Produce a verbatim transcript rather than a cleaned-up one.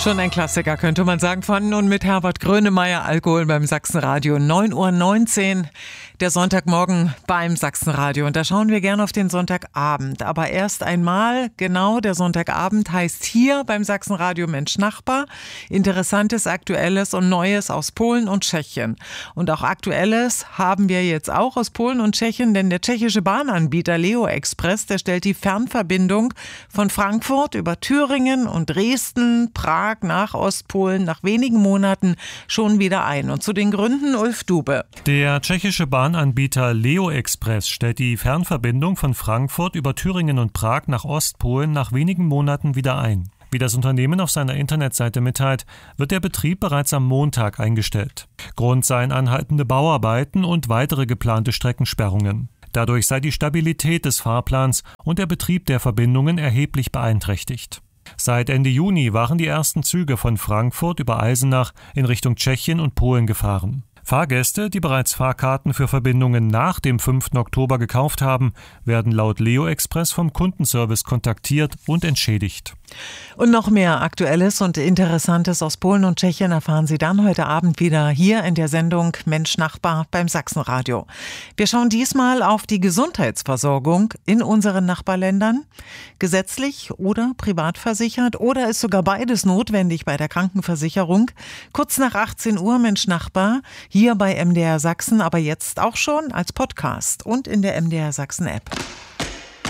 Schon ein Klassiker, könnte man sagen, von und mit Herbert Grönemeyer, Alkohol beim Sachsenradio, neun Uhr neunzehn, der Sonntagmorgen beim Sachsenradio. Und da schauen wir gerne auf den Sonntagabend. Aber erst einmal, genau, der Sonntagabend heißt hier beim Sachsenradio Mensch Nachbar. Interessantes, Aktuelles und Neues aus Polen und Tschechien. Und auch Aktuelles haben wir jetzt auch aus Polen und Tschechien, denn der tschechische Bahnanbieter Leo Express, der stellt die Fernverbindung von Frankfurt über Thüringen und Dresden, Prag, nach Ostpolen nach wenigen Monaten schon wieder ein. Und zu den Gründen Ulf Dube. Der tschechische Bahnanbieter Leo Express stellt die Fernverbindung von Frankfurt über Thüringen und Prag nach Ostpolen nach wenigen Monaten wieder ein. Wie das Unternehmen auf seiner Internetseite mitteilt, wird der Betrieb bereits am Montag eingestellt. Grund seien anhaltende Bauarbeiten und weitere geplante Streckensperrungen. Dadurch sei die Stabilität des Fahrplans und der Betrieb der Verbindungen erheblich beeinträchtigt. Seit Ende Juni waren die ersten Züge von Frankfurt über Eisenach in Richtung Tschechien und Polen gefahren. Fahrgäste, die bereits Fahrkarten für Verbindungen nach dem fünften Oktober gekauft haben, werden laut Leo Express vom Kundenservice kontaktiert und entschädigt. Und noch mehr Aktuelles und Interessantes aus Polen und Tschechien erfahren Sie dann heute Abend wieder hier in der Sendung Mensch Nachbar beim Sachsenradio. Wir schauen diesmal auf die Gesundheitsversorgung in unseren Nachbarländern. Gesetzlich oder privat versichert oder ist sogar beides notwendig bei der Krankenversicherung. Kurz nach achtzehn Uhr Mensch Nachbar, hier bei M D R Sachsen, aber jetzt auch schon als Podcast und in der M D R Sachsen App.